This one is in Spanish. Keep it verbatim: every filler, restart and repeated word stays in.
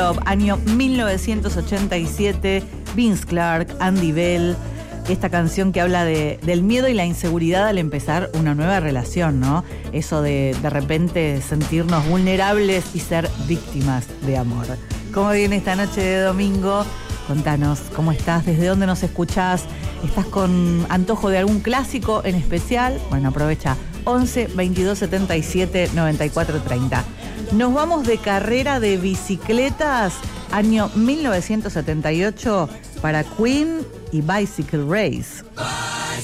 Love, año mil novecientos ochenta y siete, Vince Clarke, Andy Bell. Esta canción que habla de, del miedo y la inseguridad al empezar una nueva relación, ¿no? Eso de de repente sentirnos vulnerables y ser víctimas de amor. ¿Cómo viene esta noche de domingo? Contanos, ¿cómo estás? ¿Desde dónde nos escuchás? ¿Estás con antojo de algún clásico en especial? Bueno, aprovecha. once, veintidós, setenta y siete, noventa y cuatro, treinta. Nos vamos de carrera de bicicletas, año mil novecientos setenta y ocho, para Queen y Bicycle Race.